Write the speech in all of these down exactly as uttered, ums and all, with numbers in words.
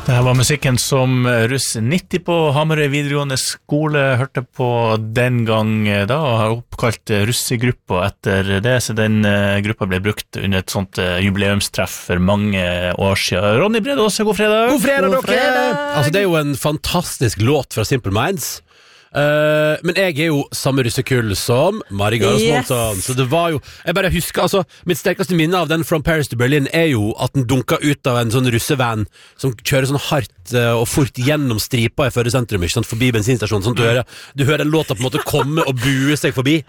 Det her var musikken som russ nitti på Hamarøy videregående skole hørte på den gang da, og har oppkalt russegruppa etter det, så den uh, gruppa ble brukt under et sånt uh, jubileumstreff for mange år siden. Ronny Brede Aase, god fredag! God fredag, God fredag. dere! Altså, det er jo en fantastisk låt fra Simple Minds. Uh, men jeg er jo samme russekull som Mari Garos Yes. Monson. Så det var jo, jeg bare husker altså, mitt sterkeste minne av den From Paris to Berlin er jo at den dunka ut av en sånn russevan som kjører sånn hardt uh, og fort gjennom stripa i Førde sentrum, ikke sant, forbi bensinstasjonen, sånn at du hører, du hører den låta på en måte komme og bue seg forbi.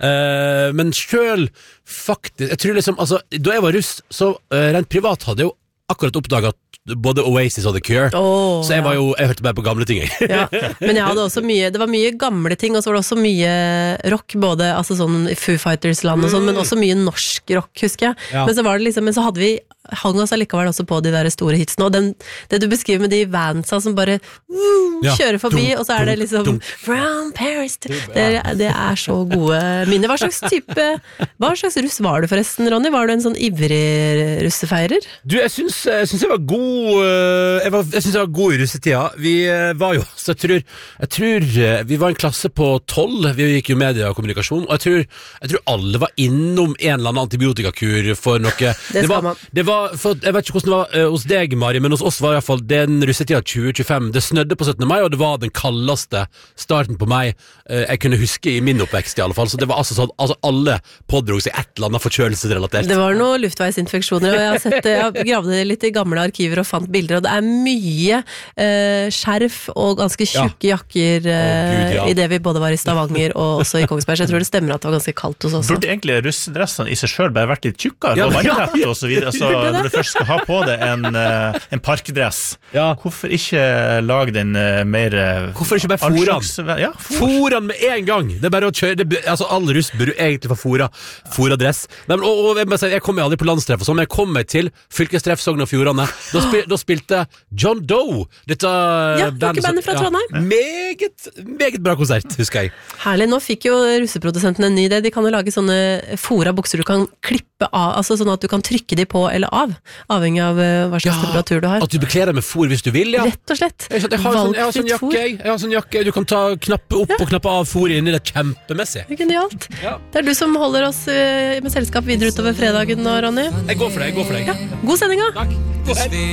Uh, men selv faktisk, jeg tror liksom, altså, da jeg var russ, så uh, rent privat hadde jeg jo akkurat oppdaget både Oasis og The Cure. Oh, så jeg var ja. jo, jeg hørte bare på gamle ting. Ja, men jeg hadde også mye, det var mye gamle ting, og så var det også mye rock, både altså sånn i Foo Fighters-land og sånn, men også mye norsk rock, husker jeg. Ja. Men så var det liksom, men så hadde vi hang oss allikevel også på de der store hitsene, og den, det du beskriver med de vansa som bare uh, Ja. kjører forbi, Dunk, og så er det dunk, liksom dunk. From Paris to... Det, det er så gode minner. Hva slags type, hva slags russ var du forresten, Ronny? Var du en sånn ivrig russefeirer? Du, jeg syns jeg, syns jeg var god øh, Jeg, var, jeg syns jeg var god i russetida. Vi øh, var jo så jeg tror, jeg tror øh, Vi var en klasse på tolv. Vi gikk jo media og kommunikasjon, og jeg tror, jeg tror alle var innom en eller annen antibiotikakur for noe. Det skal var, man. det var, for, Jeg vet ikke hvordan det var øh, hos deg, Mari, men hos oss var i hvert fall den russetida tjue tjuefem. Det snødde på syttende mai, og det var den kaldeste starten på mai øh, jeg kunne huske i min oppvekst, i alle fall. Så det var altså sånn, altså alle pådrog seg et eller annet forkjølelsesrelatert. Det var noen luftveisinfeksjoner, og jeg har sett det, jeg gravde litt i gamle arkiver og fant bilder, og det er mye eh, skjerf og ganske tjukke jakker eh, Å, Gud, ja. i det vi både var i Stavanger og også i Kongsberg, så jeg tror det stemmer at det var ganske kaldt hos oss også. Burde egentlig russedressene i seg selv bare vært litt tjukkere, Ja, og men- vannrett og så videre, så når du først skal ha på deg en, uh, en parkdress, Ja. hvorfor ikke lage den uh, mer... Uh, Hvorfor ikke bare fôre han? allslags- Ja, fôr. Fôr han med en gang! Det er bare å kjøre, det, altså all russ burde egentlig få fôra, fôra dress. Nei, men, og, og, jeg, må si, jeg kom jo aldri på landstreff og sånn, men jeg kom meg til fylkestreff Sogn og Fjordane. Da, spil, da spilte John Doe, dette Ja, bandet som- rockebandet fra Trondheim. Meget, meget bra konsert, husker jeg. Herlig, nå fikk jo russeprodusenten en ny idé, de kan jo lage sånne fora bukser du kan klippe av, altså sånn at du kan trykke de på eller av, avhengig av uh, hva slags temperatur du har. At du bekler deg med fôr hvis du vil, ja. Rett og slett. Jeg, jeg, har sånn, jeg har sånn Valgfritt jakke, fôr. jeg. jeg har sånn jakke, du kan ta knappe opp og knappe av fôr inni det, kjempemessig. Det er genialt. Ja. Det er du som holder oss uh, med selskap videre utover fredagen nå, Ronny. Jeg går for det, jeg går for det. God sending da! Takk. God helg.